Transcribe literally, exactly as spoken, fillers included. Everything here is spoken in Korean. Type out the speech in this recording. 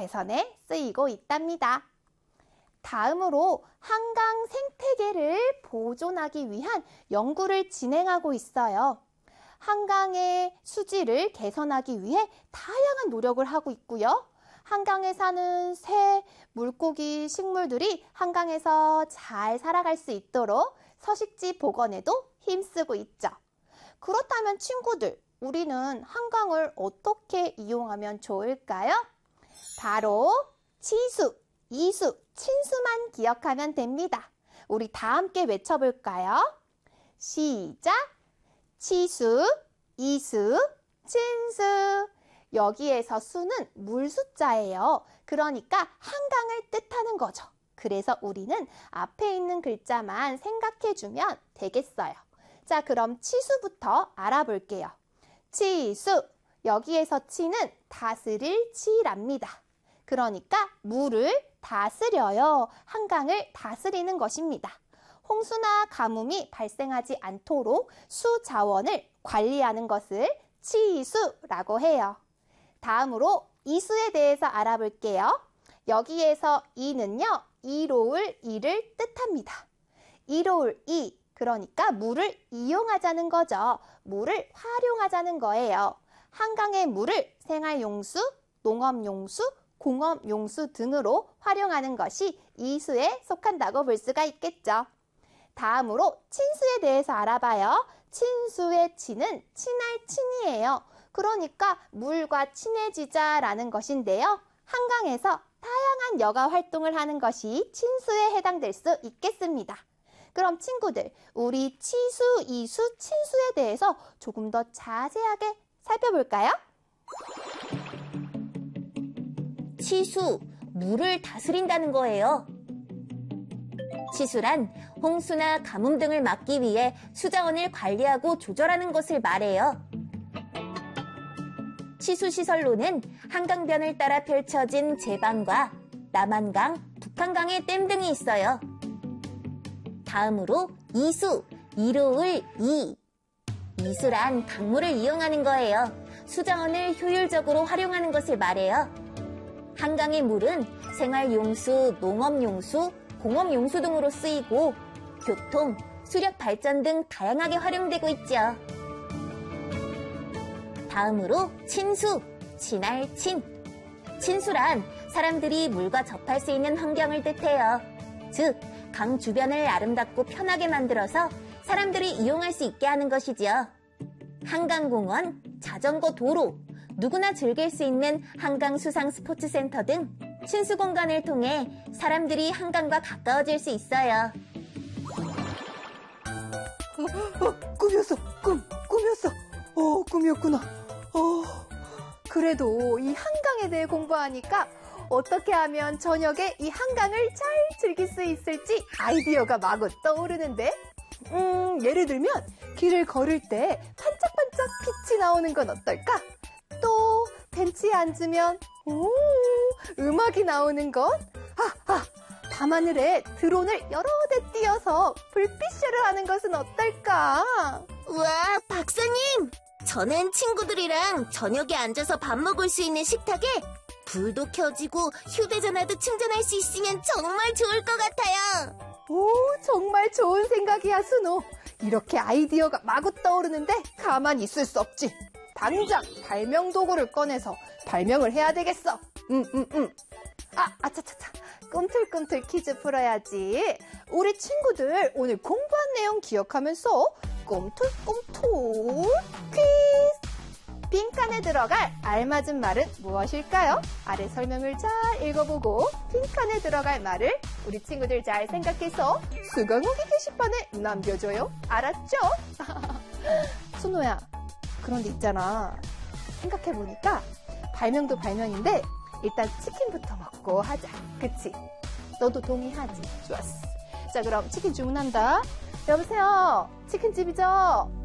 개선에 쓰이고 있답니다. 다음으로 한강 생태계를 보존하기 위한 연구를 진행하고 있어요. 한강의 수질을 개선하기 위해 다양한 노력을 하고 있고요. 한강에 사는 새, 물고기, 식물들이 한강에서 잘 살아갈 수 있도록 서식지 복원에도 힘쓰고 있죠. 그렇다면 친구들, 우리는 한강을 어떻게 이용하면 좋을까요? 바로 치수, 이수, 친수만 기억하면 됩니다. 우리 다 함께 외쳐볼까요? 시작! 치수, 이수, 친수. 여기에서 수는 물 숫자예요. 그러니까 한강을 뜻하는 거죠. 그래서 우리는 앞에 있는 글자만 생각해주면 되겠어요. 자, 그럼 치수부터 알아볼게요. 치수, 여기에서 치는 다스릴 치랍니다. 그러니까 물을 다스려요. 한강을 다스리는 것입니다. 홍수나 가뭄이 발생하지 않도록 수자원을 관리하는 것을 치수라고 해요. 다음으로 이수에 대해서 알아볼게요. 여기에서 이는요, 이로울 이를 뜻합니다. 이로울 이, 그러니까 물을 이용하자는 거죠. 물을 활용하자는 거예요. 한강의 물을 생활용수, 농업용수, 공업용수 등으로 활용하는 것이 이수에 속한다고 볼 수가 있겠죠. 다음으로 친수에 대해서 알아봐요. 친수의 친은 친할 친이에요. 그러니까 물과 친해지자라는 것인데요. 한강에서 다양한 여가 활동을 하는 것이 친수에 해당될 수 있겠습니다. 그럼 친구들, 우리 치수, 이수, 친수에 대해서 조금 더 자세하게 살펴볼까요? 치수, 물을 다스린다는 거예요. 치수란 홍수나 가뭄 등을 막기 위해 수자원을 관리하고 조절하는 것을 말해요. 치수시설로는 한강변을 따라 펼쳐진 제방과 남한강, 북한강의 댐 등이 있어요. 다음으로 이수, 이로울 이. 이수란 강물을 이용하는 거예요. 수자원을 효율적으로 활용하는 것을 말해요. 한강의 물은 생활용수, 농업용수, 공업용수 등으로 쓰이고 교통, 수력 발전 등 다양하게 활용되고 있죠. 다음으로 친수, 친할 친. 친수란 사람들이 물과 접할 수 있는 환경을 뜻해요. 즉, 강 주변을 아름답고 편하게 만들어서 사람들이 이용할 수 있게 하는 것이지요. 한강공원, 자전거 도로, 누구나 즐길 수 있는 한강 수상 스포츠센터 등 친수 공간을 통해 사람들이 한강과 가까워질 수 있어요. 어, 어, 꿈이었어, 꿈, 꿈이었어. 어, 꿈이었구나. 어, 그래도 이 한강에 대해 공부하니까 어떻게 하면 저녁에 이 한강을 잘 즐길 수 있을지 아이디어가 마구 떠오르는데, 음, 예를 들면 길을 걸을 때 반짝반짝 빛이 나오는 건 어떨까? 또 벤치에 앉으면 오, 음악이 나오는 것? 아, 아, 밤하늘에 드론을 여러 대 띄워서 불빛쇼를 하는 것은 어떨까? 우와, 박사님! 저는 친구들이랑 저녁에 앉아서 밥 먹을 수 있는 식탁에 불도 켜지고 휴대전화도 충전할 수 있으면 정말 좋을 것 같아요. 오, 정말 좋은 생각이야, 순호. 이렇게 아이디어가 마구 떠오르는데 가만히 있을 수 없지. 당장 발명 도구를 꺼내서 발명을 해야 되겠어. 음, 음, 음. 아, 아차차차. 꿈틀꿈틀 퀴즈 풀어야지. 우리 친구들 오늘 공부한 내용 기억하면서 꿈틀꿈틀 퀴즈. 빈칸에 들어갈 알맞은 말은 무엇일까요? 아래 설명을 잘 읽어보고 빈칸에 들어갈 말을 우리 친구들 잘 생각해서 수강후기 게시판에 남겨줘요. 알았죠? 순호야, 그런데 있잖아. 생각해보니까 발명도 발명인데 일단 치킨부터 먹고 하자. 그치? 너도 동의하지? 좋았어. 자, 그럼 치킨 주문한다. 여보세요? 치킨집이죠?